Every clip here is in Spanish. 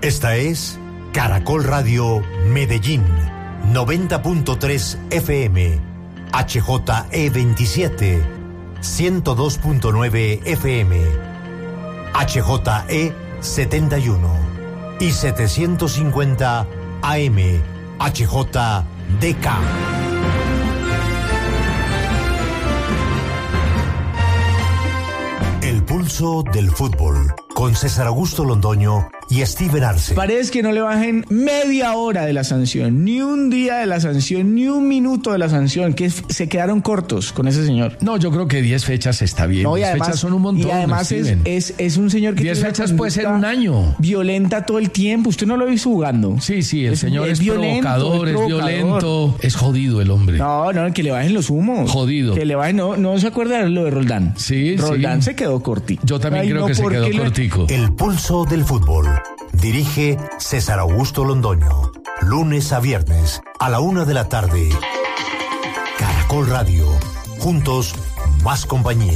Esta es Caracol Radio Medellín, 90.3 FM, HJE27, 102.9 FM, HJE71 y 750 AM, HJDK. El pulso del fútbol, con César Augusto Londoño y Steven Arce. Parece que no le bajen media hora de la sanción, ni un día de la sanción, ni un minuto de la sanción, que se quedaron cortos con ese señor. No, yo creo que 10 fechas está bien. No, 10 fechas son un montón. Y además es un señor que 10 fechas puede ser un año. Violenta todo el tiempo. ¿Usted no lo ha visto jugando? Sí, el señor es provocador, es violento. Es jodido el hombre. No, que le bajen los humos. Jodido. Que le bajen, no se acuerda de lo de Roldán. Sí. Roldán se quedó cortico. Yo también creo que se quedó cortico. El pulso del fútbol. Dirige César Augusto Londoño. Lunes a viernes a la 1 de la tarde. Caracol Radio. Juntos, más compañía.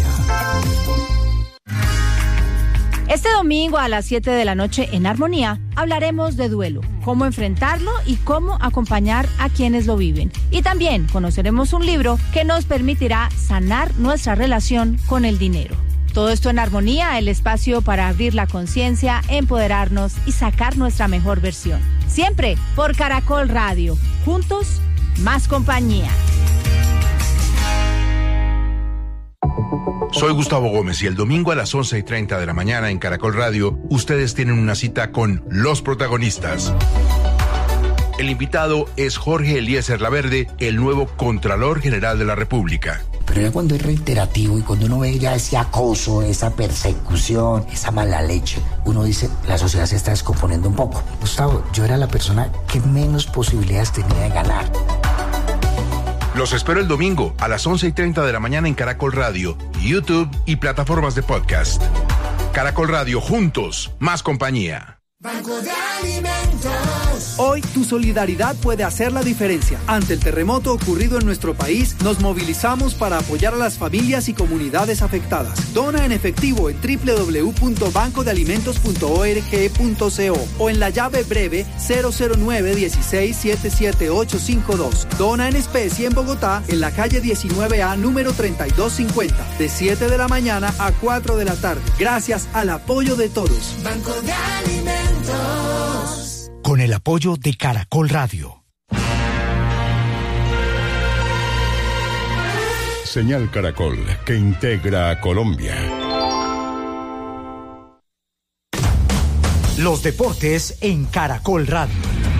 Este domingo a las 7 de la noche en Armonía hablaremos de duelo, cómo enfrentarlo y cómo acompañar a quienes lo viven. Y también conoceremos un libro que nos permitirá sanar nuestra relación con el dinero. Todo esto en Armonía, el espacio para abrir la conciencia, empoderarnos y sacar nuestra mejor versión. Siempre por Caracol Radio. Juntos, más compañía. Soy Gustavo Gómez y el domingo a las 11:30 de la mañana en Caracol Radio, ustedes tienen una cita con los protagonistas. El invitado es Jorge Eliezer Laverde, el nuevo Contralor General de la República. Pero ya cuando es reiterativo y cuando uno ve ya ese acoso, esa persecución, esa mala leche, uno dice, la sociedad se está descomponiendo un poco. Gustavo, yo era la persona que menos posibilidades tenía de ganar. Los espero el domingo a las 11:30 de la mañana en Caracol Radio, YouTube y plataformas de podcast. Caracol Radio, juntos, más compañía. Banco de Alimentos. Hoy tu solidaridad puede hacer la diferencia. Ante el terremoto ocurrido en nuestro país, nos movilizamos para apoyar a las familias y comunidades afectadas. Dona en efectivo en www.bancodealimentos.org.co o en la llave breve 009-16-77852. Dona en especie en Bogotá, en la calle 19A número 3250, de 7 de la mañana a 4 de la tarde. Gracias al apoyo de todos. Banco de Alimentos. Con el apoyo de Caracol Radio. Señal Caracol, que integra a Colombia. Los deportes en Caracol Radio.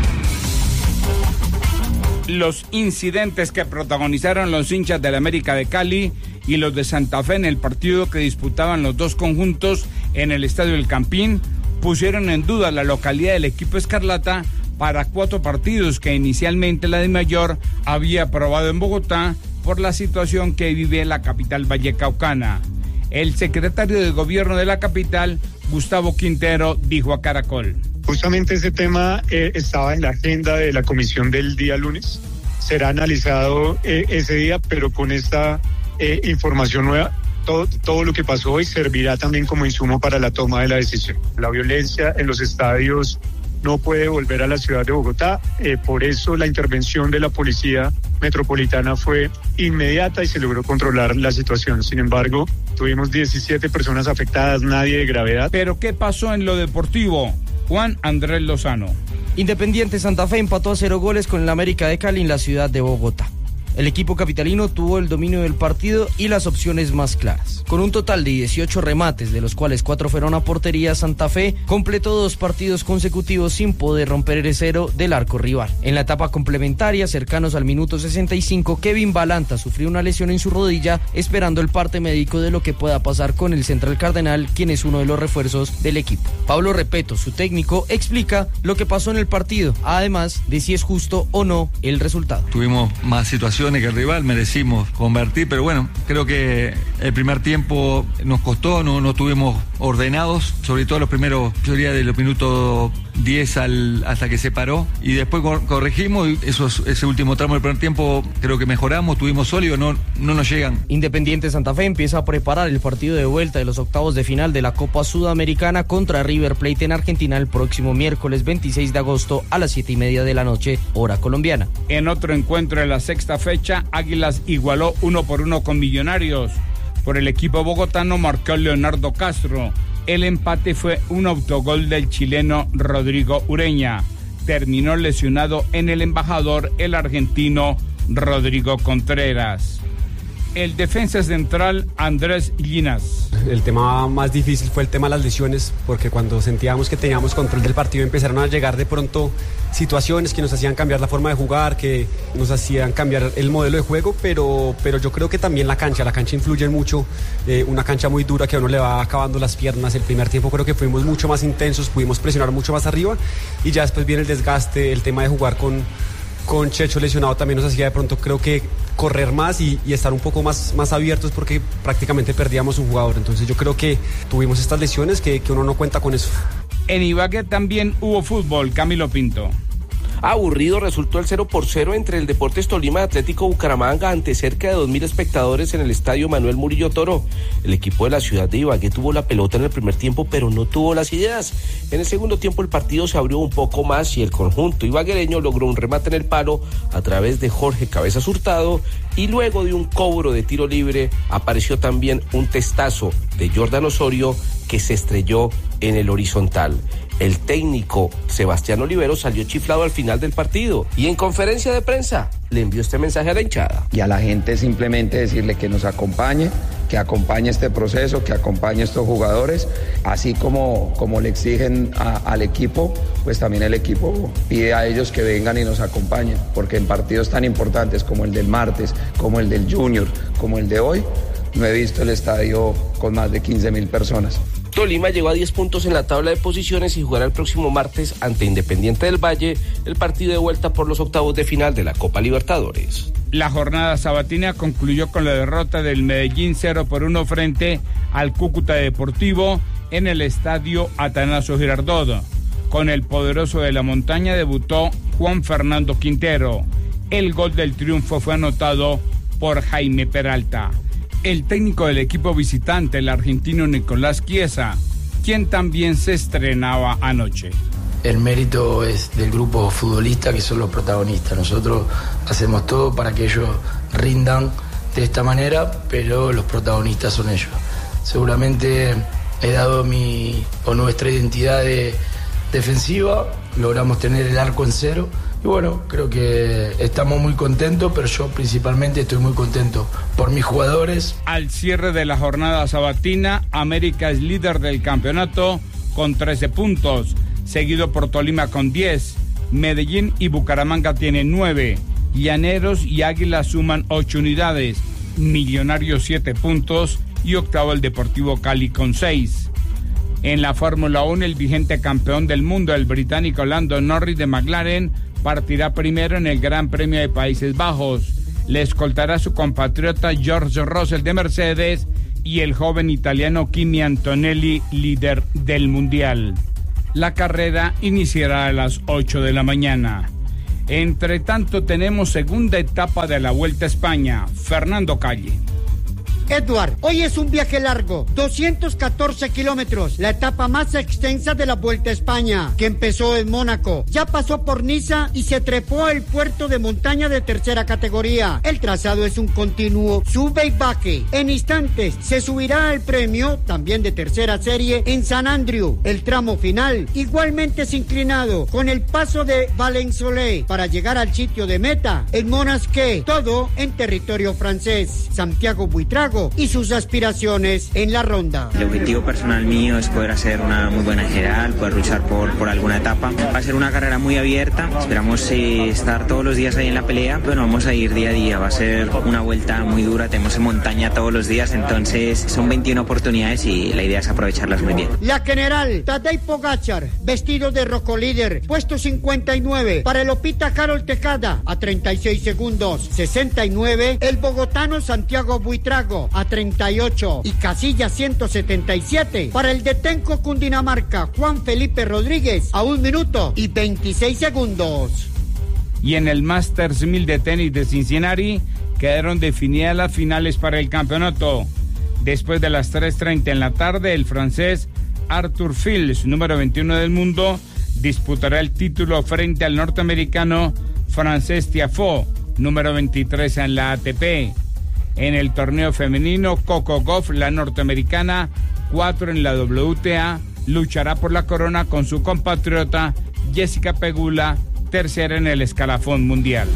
Los incidentes que protagonizaron los hinchas del América de Cali y los de Santa Fe en el partido que disputaban los dos conjuntos en el Estadio El Campín pusieron en duda la localidad del equipo Escarlata para 4 partidos que inicialmente la DIMAYOR había aprobado en Bogotá por la situación que vive la capital vallecaucana. El secretario de Gobierno de la capital, Gustavo Quintero, dijo a Caracol. Justamente ese tema estaba en la agenda de la comisión del día lunes. Será analizado ese día, pero con esta información nueva, todo lo que pasó hoy servirá también como insumo para la toma de la decisión. La violencia en los estadios no puede volver a la ciudad de Bogotá, por eso la intervención de la Policía Metropolitana fue inmediata y se logró controlar la situación. Sin embargo, tuvimos 17 personas afectadas, nadie de gravedad. ¿Pero qué pasó en lo deportivo? Juan Andrés Lozano. Independiente Santa Fe empató a 0 goles con el América de Cali en la ciudad de Bogotá. El equipo capitalino tuvo el dominio del partido y las opciones más claras. Con un total de 18 remates, de los cuales 4 fueron a portería, Santa Fe completó 2 partidos consecutivos sin poder romper el cero del arco rival. En la etapa complementaria, cercanos al minuto 65, Kevin Balanta sufrió una lesión en su rodilla, esperando el parte médico de lo que pueda pasar con el central cardenal, quien es uno de los refuerzos del equipo. Pablo Repeto, su técnico, explica lo que pasó en el partido, además de si es justo o no el resultado. Tuvimos más situaciones que el rival, merecimos convertir, pero bueno, creo que el primer tiempo nos costó, no estuvimos ordenados, sobre todo los primeros, yo diría de los minutos 10 hasta que se paró, y después corregimos, y ese último tramo del primer tiempo creo que mejoramos, tuvimos sólido, no nos llegan. Independiente Santa Fe empieza a preparar el partido de vuelta de los octavos de final de la Copa Sudamericana contra River Plate en Argentina el próximo miércoles 26 de agosto a las 7:30 de la noche, hora colombiana. En otro encuentro de la sexta fecha, Águilas igualó 1-1 con Millonarios. Por el equipo bogotano marcó Leonardo Castro. El empate fue un autogol del chileno Rodrigo Ureña. Terminó lesionado en el embajador el argentino Rodrigo Contreras. El defensa central Andrés Llinas. El tema más difícil fue el tema de las lesiones, porque cuando sentíamos que teníamos control del partido empezaron a llegar de pronto situaciones que nos hacían cambiar la forma de jugar, que nos hacían cambiar el modelo de juego, pero yo creo que también la cancha influye mucho, una cancha muy dura que a uno le va acabando las piernas. El primer tiempo creo que fuimos mucho más intensos, pudimos presionar mucho más arriba, y ya después viene el desgaste, el tema de jugar con Checho lesionado también nos hacía de pronto creo que correr más y estar un poco más abiertos, porque prácticamente perdíamos un jugador. Entonces yo creo que tuvimos estas lesiones que uno no cuenta con eso. En Ibagué también hubo fútbol. Camilo Pinto. Aburrido resultó el 0-0 entre el Deportes Tolima y Atlético Bucaramanga ante cerca de 2.000 espectadores en el estadio Manuel Murillo Toro. El equipo de la ciudad de Ibagué tuvo la pelota en el primer tiempo, pero no tuvo las ideas. En el segundo tiempo el partido se abrió un poco más y el conjunto ibaguereño logró un remate en el palo a través de Jorge Cabezas Hurtado, y luego de un cobro de tiro libre apareció también un testazo de Jordan Osorio que se estrelló en el horizontal. El técnico Sebastián Olivero salió chiflado al final del partido y en conferencia de prensa le envió este mensaje a la hinchada. Y a la gente simplemente decirle que nos acompañe, que acompañe este proceso, que acompañe a estos jugadores, así como le exigen al equipo, pues también el equipo pide a ellos que vengan y nos acompañen, porque en partidos tan importantes como el del martes, como el del Junior, como el de hoy, no he visto el estadio con más de 15.000 personas. Tolima llegó a 10 puntos en la tabla de posiciones y jugará el próximo martes ante Independiente del Valle el partido de vuelta por los octavos de final de la Copa Libertadores. La jornada sabatina concluyó con la derrota del Medellín 0-1 frente al Cúcuta Deportivo en el estadio Atanasio Girardot. Con el poderoso de la montaña debutó Juan Fernando Quintero. El gol del triunfo fue anotado por Jaime Peralta. El técnico del equipo visitante, el argentino Nicolás Chiesa, quien también se estrenaba anoche. El mérito es del grupo futbolista, que son los protagonistas. Nosotros hacemos todo para que ellos rindan de esta manera, pero los protagonistas son ellos. Seguramente he dado nuestra identidad defensiva, logramos tener el arco en cero. Y bueno, creo que estamos muy contentos, pero yo principalmente estoy muy contento por mis jugadores. Al cierre de la jornada sabatina, América es líder del campeonato con 13 puntos, seguido por Tolima con 10. Medellín y Bucaramanga tienen 9. Llaneros y Águilas suman 8 unidades. Millonarios 7 puntos y octavo el Deportivo Cali con 6. En la Fórmula 1, el vigente campeón del mundo, el británico Lando Norris de McLaren, partirá primero en el Gran Premio de Países Bajos. Le escoltará su compatriota George Russell de Mercedes y el joven italiano Kimi Antonelli, líder del Mundial. La carrera iniciará a las 8 de la mañana. Entre tanto, tenemos segunda etapa de la Vuelta a España. Fernando Calle. Edward, hoy es un viaje largo, 214 kilómetros, la etapa más extensa de la Vuelta a España, que empezó en Mónaco, ya pasó por Niza y se trepó al puerto de montaña de tercera categoría. El trazado es un continuo sube y baje. En instantes se subirá al premio, también de tercera serie, en San Andrew. El tramo final igualmente es inclinado, con el paso de Valensolé para llegar al sitio de meta, el Monasquet, todo en territorio francés. Santiago Buitrago y sus aspiraciones en la ronda. El objetivo personal mío es poder hacer una muy buena general, poder luchar por alguna etapa. Va a ser una carrera muy abierta, esperamos estar todos los días ahí en la pelea. Bueno, vamos a ir día a día, va a ser una vuelta muy dura, tenemos en montaña todos los días, entonces son 21 oportunidades y la idea es aprovecharlas muy bien. La general Tadej Pogačar, vestido de roco líder, puesto 59, para el Opita Carol Tejada, a 36 segundos, 69, el bogotano Santiago Buitrago, 1 a 38 y casilla 177 para el de Tenco Cundinamarca, Juan Felipe Rodríguez, a 1 minuto y 26 segundos. Y en el Masters 1000 de tenis de Cincinnati quedaron definidas las finales para el campeonato. Después de las 3:30 en la tarde, el francés Arthur Fils, número 21 del mundo, disputará el título frente al norteamericano Frances Tiafoe, número 23 en la ATP. En el torneo femenino, Coco Gauff, la norteamericana, 4 en la WTA, luchará por la corona con su compatriota Jessica Pegula, tercera en el escalafón mundial.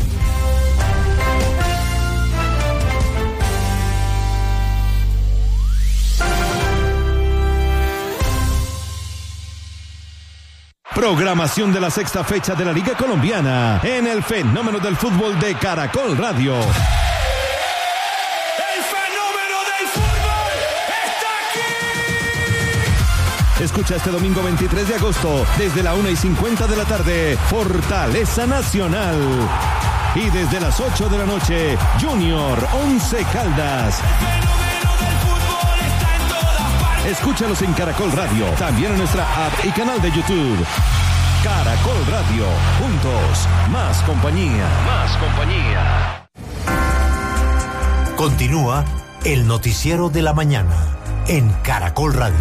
Programación de la sexta fecha de la Liga Colombiana en el Fenómeno del Fútbol de Caracol Radio. ¡El fenómeno del fútbol está aquí! Escucha este domingo 23 de agosto desde la 1:50 de la tarde, Fortaleza Nacional. Y desde las 8 de la noche, Junior Once Caldas. Escúchalos en Caracol Radio, también en nuestra app y canal de YouTube. Caracol Radio, juntos, más compañía. Más compañía. Continúa el noticiero de la mañana en Caracol Radio.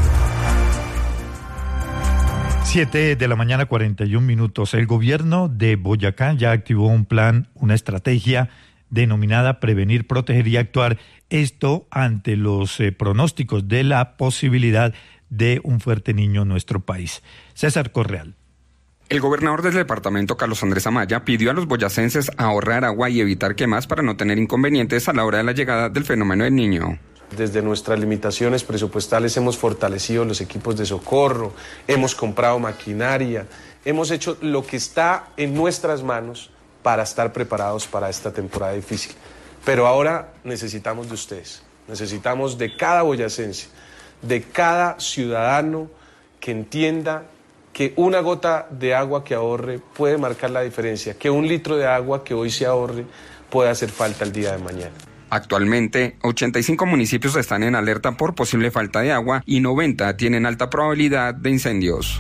7 de la mañana, 41 minutos. El gobierno de Boyacá ya activó un plan, una estrategia denominada Prevenir, Proteger y Actuar. Esto ante los pronósticos de la posibilidad de un fuerte niño en nuestro país. César Correal. El gobernador del departamento, Carlos Andrés Amaya, pidió a los boyacenses ahorrar agua y evitar quemas para no tener inconvenientes a la hora de la llegada del fenómeno del niño. Desde nuestras limitaciones presupuestales hemos fortalecido los equipos de socorro, hemos comprado maquinaria, hemos hecho lo que está en nuestras manos para estar preparados para esta temporada difícil. Pero ahora necesitamos de ustedes, necesitamos de cada boyacense, de cada ciudadano que entienda que una gota de agua que ahorre puede marcar la diferencia, que 1 litro de agua que hoy se ahorre puede hacer falta el día de mañana. Actualmente, 85 municipios están en alerta por posible falta de agua y 90 tienen alta probabilidad de incendios.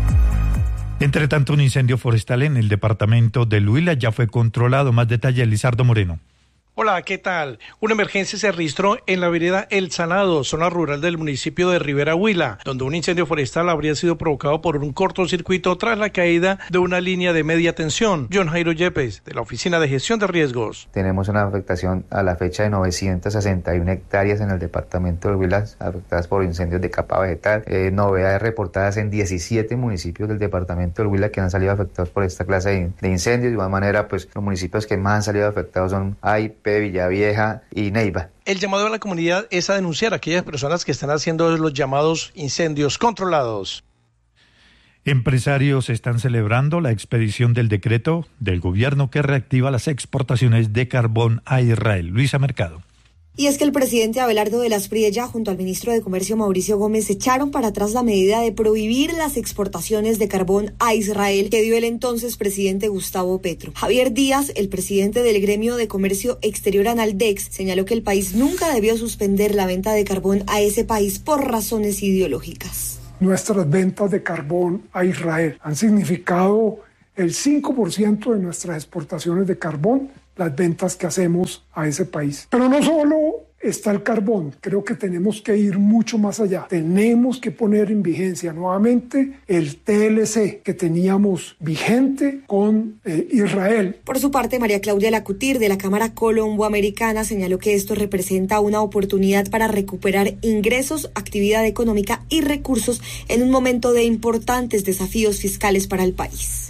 Entre tanto, un incendio forestal en el departamento del Huila ya fue controlado. Más detalles, Lizardo Moreno. Hola, ¿qué tal? Una emergencia se registró en la vereda El Salado, zona rural del municipio de Rivera Huila, donde un incendio forestal habría sido provocado por un cortocircuito tras la caída de una línea de media tensión. John Jairo Yepes, de la Oficina de Gestión de Riesgos. Tenemos una afectación a la fecha de 961 hectáreas en el departamento del Huila, afectadas por incendios de capa vegetal. Novedades reportadas en 17 municipios del departamento del Huila que han salido afectados por esta clase de incendios. De igual manera, pues los municipios que más han salido afectados son Aipe, Villavieja y Neiva. El llamado a la comunidad es a denunciar a aquellas personas que están haciendo los llamados incendios controlados. Empresarios están celebrando la expedición del decreto del gobierno que reactiva las exportaciones de carbón a Israel. Luisa Mercado. Y es que el presidente Abelardo de las Priella junto al ministro de Comercio Mauricio Gómez echaron para atrás la medida de prohibir las exportaciones de carbón a Israel que dio el entonces presidente Gustavo Petro. Javier Díaz, el presidente del gremio de comercio exterior Analdex, señaló que el país nunca debió suspender la venta de carbón a ese país por razones ideológicas. Nuestras ventas de carbón a Israel han significado el 5% de nuestras exportaciones de carbón, las ventas que hacemos a ese país. Pero no solo está el carbón, creo que tenemos que ir mucho más allá. Tenemos que poner en vigencia nuevamente el TLC que teníamos vigente con Israel. Por su parte, María Claudia Lacutir, de la Cámara Colombo-Americana, señaló que esto representa una oportunidad para recuperar ingresos, actividad económica y recursos en un momento de importantes desafíos fiscales para el país.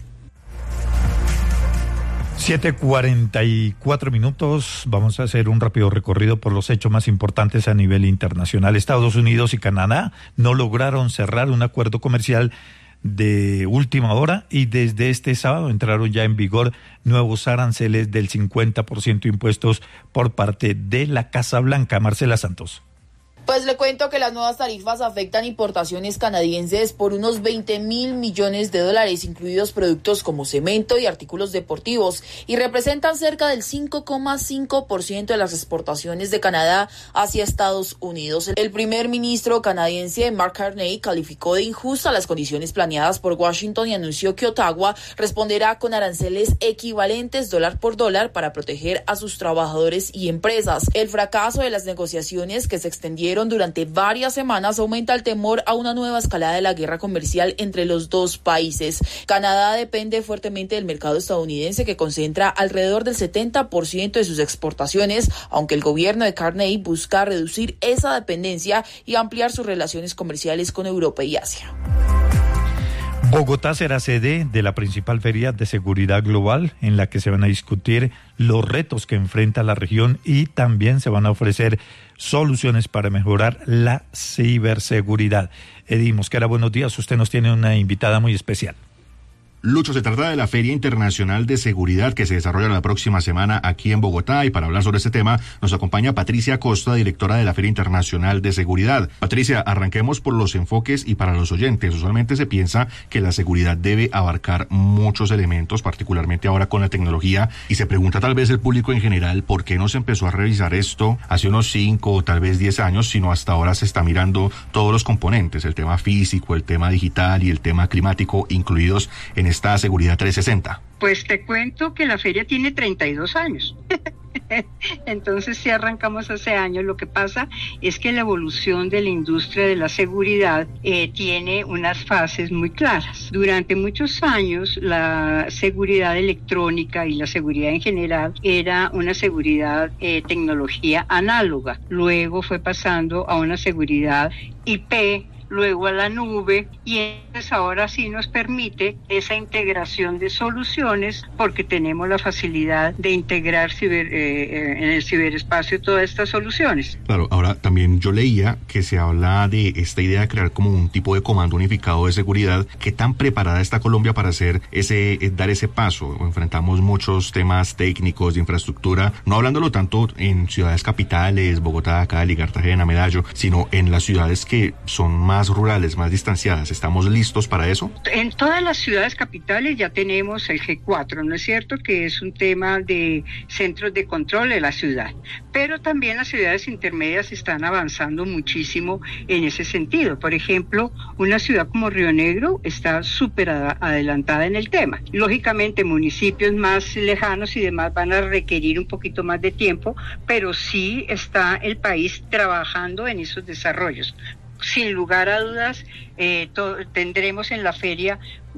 7:44 minutos. Vamos a hacer un rápido recorrido por los hechos más importantes a nivel internacional. Estados Unidos y Canadá no lograron cerrar un acuerdo comercial de última hora y desde este sábado entraron ya en vigor nuevos aranceles del 50% impuestos por parte de la Casa Blanca. Marcela Santos. Pues le cuento que las nuevas tarifas afectan importaciones canadienses por unos 20.000 millones de dólares, incluidos productos como cemento y artículos deportivos, y representan cerca del 5,5% de las exportaciones de Canadá hacia Estados Unidos. El primer ministro canadiense, Mark Carney, calificó de injusta las condiciones planeadas por Washington y anunció que Ottawa responderá con aranceles equivalentes dólar por dólar para proteger a sus trabajadores y empresas. El fracaso de las negociaciones, que se extendieron durante varias semanas, aumenta el temor a una nueva escalada de la guerra comercial entre los dos países. Canadá depende fuertemente del mercado estadounidense, que concentra alrededor del 70% de sus exportaciones, aunque el gobierno de Carney busca reducir esa dependencia y ampliar sus relaciones comerciales con Europa y Asia. Bogotá será sede de la principal feria de seguridad global, en la que se van a discutir los retos que enfrenta la región y también se van a ofrecer soluciones para mejorar la ciberseguridad. Eddie Mosquera, buenos días. Usted nos tiene una invitada muy especial. Lucho, se trata de la Feria Internacional de Seguridad que se desarrolla la próxima semana aquí en Bogotá, y para hablar sobre este tema nos acompaña Patricia Costa, directora de la Feria Internacional de Seguridad. Patricia, arranquemos por los enfoques y para los oyentes. Usualmente se piensa que la seguridad debe abarcar muchos elementos, particularmente ahora con la tecnología, y se pregunta tal vez el público en general por qué no se empezó a revisar esto hace unos 5 o tal vez 10 años, sino hasta ahora se está mirando todos los componentes, el tema físico, el tema digital y el tema climático incluidos en esta Seguridad 360. Pues te cuento que la feria tiene 32 años. Entonces sí arrancamos hace años. Lo que pasa es que la evolución de la industria de la seguridad tiene unas fases muy claras. Durante muchos años la seguridad electrónica y la seguridad en general era una seguridad tecnología análoga. Luego fue pasando a una seguridad IP, luego a la nube, y entonces ahora sí nos permite esa integración de soluciones, porque tenemos la facilidad de integrar en el ciberespacio todas estas soluciones. Claro, ahora también yo leía que se habla de esta idea de crear como un tipo de comando unificado de seguridad. ¿Qué tan preparada está Colombia para dar ese paso? Enfrentamos muchos temas técnicos de infraestructura, no hablándolo tanto en ciudades capitales, Bogotá, Cali, Cartagena, Medallo, sino en las ciudades que son más rurales, más distanciadas. ¿Estamos listos para eso? En todas las ciudades capitales ya tenemos el G4, ¿no es cierto? Que es un tema de centros de control de la ciudad. Pero también las ciudades intermedias están avanzando muchísimo en ese sentido. Por ejemplo, una ciudad como Río Negro está súper adelantada en el tema. Lógicamente, municipios más lejanos y demás van a requerir un poquito más de tiempo, pero sí está el país trabajando en esos desarrollos. Sin lugar a dudas, tendremos en la feria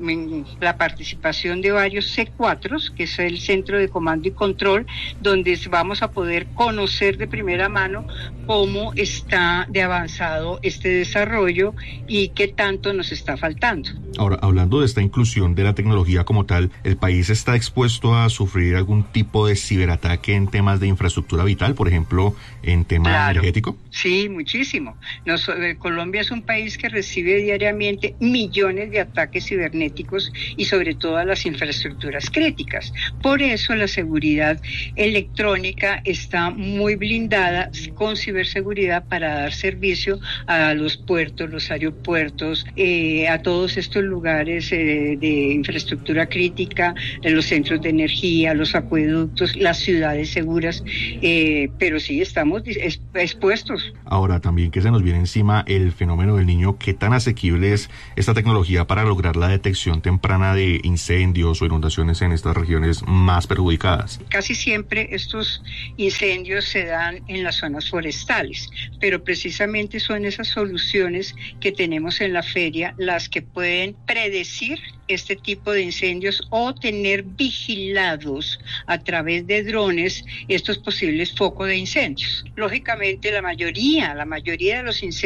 la participación de varios C4, que es el Centro de Comando y Control, donde vamos a poder conocer de primera mano cómo está de avanzado este desarrollo y qué tanto nos está faltando. Ahora, hablando de esta inclusión de la tecnología como tal, ¿el país está expuesto a sufrir algún tipo de ciberataque en temas de infraestructura vital, por ejemplo, en tema energético? Sí, muchísimo. Colombia es un país que recibe diariamente millones de ataques cibernéticos y sobre todo a las infraestructuras críticas. Por eso la seguridad electrónica está muy blindada con ciberseguridad para dar servicio a los puertos, los aeropuertos, a todos estos lugares de infraestructura crítica, los centros de energía, los acueductos, las ciudades seguras, pero sí estamos expuestos. Ahora también que se nos viene encima el fenómeno del Niño, ¿qué tan asequible es esta tecnología para lograr la detección temprana de incendios o inundaciones en estas regiones más perjudicadas? Casi siempre estos incendios se dan en las zonas forestales, pero precisamente son esas soluciones que tenemos en la feria las que pueden predecir este tipo de incendios o tener vigilados a través de drones estos posibles focos de incendios. Lógicamente la mayoría de los incendios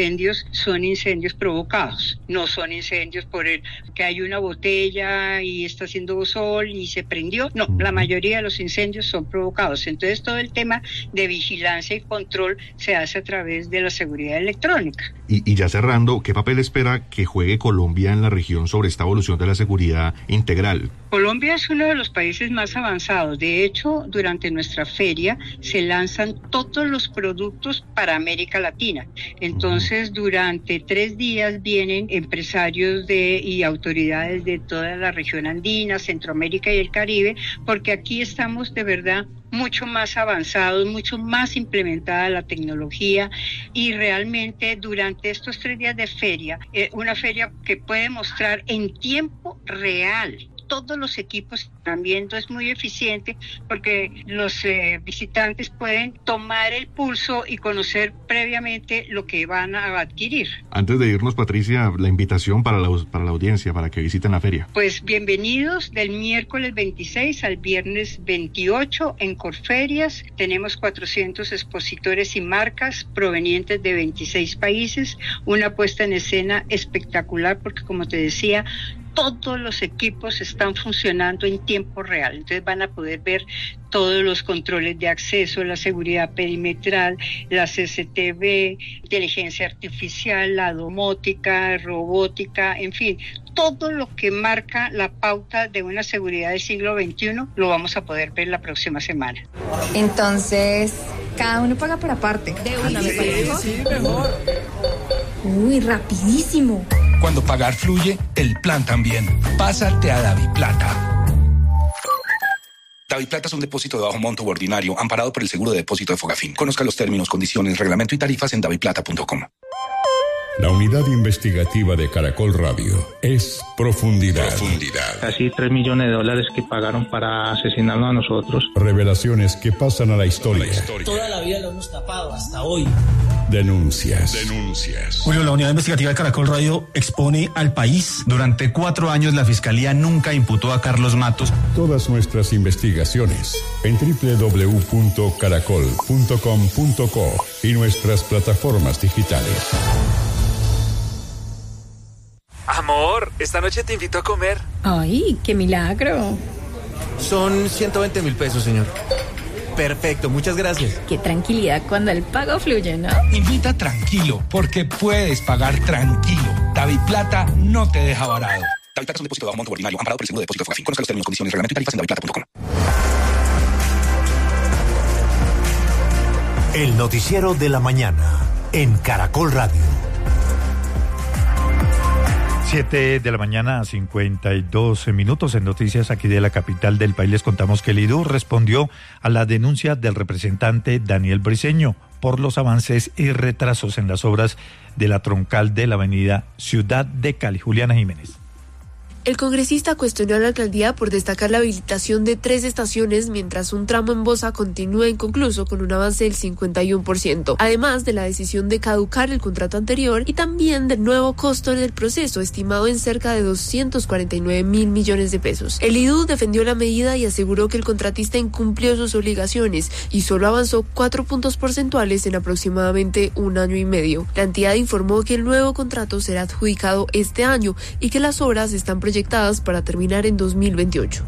son incendios provocados, no son incendios por el que hay una botella y está haciendo sol y se prendió. No, la mayoría de los incendios son provocados. Entonces todo el tema de vigilancia y control se hace a través de la seguridad electrónica. Y ya cerrando, ¿qué papel espera que juegue Colombia en la región sobre esta evolución de la seguridad integral? Colombia es uno de los países más avanzados. De hecho, durante nuestra feria se lanzan todos los productos para América Latina. Entonces, durante 3 días vienen empresarios y autoridades de toda la región andina, Centroamérica y el Caribe, porque aquí estamos de verdad mucho más avanzados, mucho más implementada la tecnología, y realmente durante estos 3 días de feria, una feria que puede mostrar en tiempo real todos los equipos están viendo, es muy eficiente porque los visitantes pueden tomar el pulso y conocer previamente lo que van a adquirir. Antes de irnos, Patricia, la invitación para la audiencia, para que visiten la feria. Pues bienvenidos del miércoles 26 al viernes 28 en Corferias. Tenemos 400 expositores y marcas provenientes de 26 países, una puesta en escena espectacular porque, como te decía, todos los equipos están funcionando en tiempo real. Entonces van a poder ver todos los controles de acceso, la seguridad perimetral, la CCTV, inteligencia artificial, la domótica, robótica, en fin, todo lo que marca la pauta de una seguridad del siglo XXI lo vamos a poder ver la próxima semana. Entonces, cada uno paga por aparte. De una, me parece. Sí, mejor. Uy, rapidísimo. Cuando pagar fluye, el plan también. Pásate a DaviPlata. DaviPlata es un depósito de bajo monto u ordinario amparado por el seguro de depósito de Fogafín. Conozca los términos, condiciones, reglamento y tarifas en daviplata.com. La unidad investigativa de Caracol Radio es Profundidad. Casi $3 millones que pagaron para asesinarnos a nosotros. Revelaciones que pasan a la historia. Toda la vida lo hemos tapado, hasta hoy. Denuncias. Julio, la unidad investigativa de Caracol Radio expone al país. Durante 4 años la Fiscalía nunca imputó a Carlos Matos. Todas nuestras investigaciones en www.caracol.com.co y nuestras plataformas digitales. Amor, esta noche te invito a comer. ¡Ay, qué milagro! Son 120.000 pesos, señor. Perfecto, muchas gracias. Qué tranquilidad cuando el pago fluye, ¿no? Invita tranquilo, porque puedes pagar tranquilo. DaviPlata no te deja varado. DaviPlata es un depósito de bajo monto ordinario amparado por el seguro de depósito de Fogafín. Conozca los términos, condiciones, reglamento y tarifas en daviplata.com. El noticiero de la mañana en Caracol Radio. 7 de la mañana, 52 minutos. En noticias aquí de la capital del país les contamos que el IDU respondió a la denuncia del representante Daniel Briceño por los avances y retrasos en las obras de la troncal de la avenida Ciudad de Cali. Juliana Jiménez. El congresista cuestionó a la alcaldía por destacar la habilitación de 3 estaciones, mientras un tramo en Bosa continúa inconcluso con un avance del 51%, además de la decisión de caducar el contrato anterior y también del nuevo costo del proceso, estimado en cerca de 249.000 millones de pesos. El IDU defendió la medida y aseguró que el contratista incumplió sus obligaciones y solo avanzó 4 puntos porcentuales en aproximadamente 1 año y medio. La entidad informó que el nuevo contrato será adjudicado este año y que las obras están proyectadas para terminar en 2028.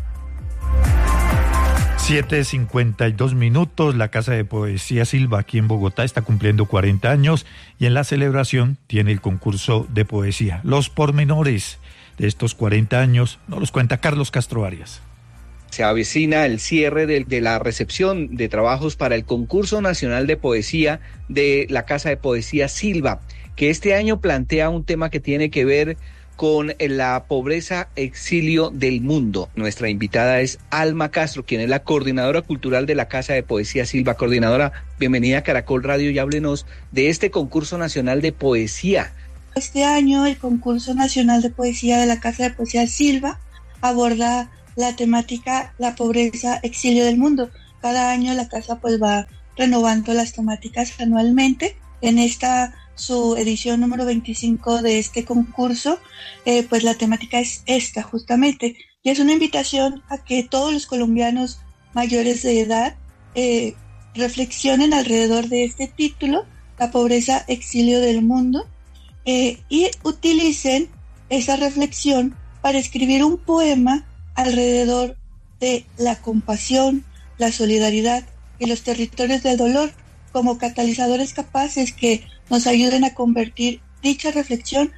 7:52 minutos. La Casa de Poesía Silva aquí en Bogotá está cumpliendo 40 años y en la celebración tiene el concurso de poesía. Los pormenores de estos 40 años nos los cuenta Carlos Castro Arias. Se avecina el cierre de la recepción de trabajos para el concurso nacional de poesía de la Casa de Poesía Silva, que este año plantea un tema que tiene que ver con la pobreza exilio del mundo. Nuestra invitada es Alma Castro, quien es la coordinadora cultural de la Casa de Poesía Silva. Coordinadora, bienvenida a Caracol Radio y háblenos de este concurso nacional de poesía. Este año el concurso nacional de poesía de la Casa de Poesía Silva aborda la temática la pobreza exilio del mundo. Cada año la casa pues va renovando las temáticas anualmente. En esta su edición número 25 de este concurso, pues la temática es esta justamente, y es una invitación a que todos los colombianos mayores de edad reflexionen alrededor de este título, la pobreza, exilio del mundo, y utilicen esa reflexión para escribir un poema alrededor de la compasión, la solidaridad y los territorios del dolor como catalizadores capaces que nos ayuden a convertir dicha reflexión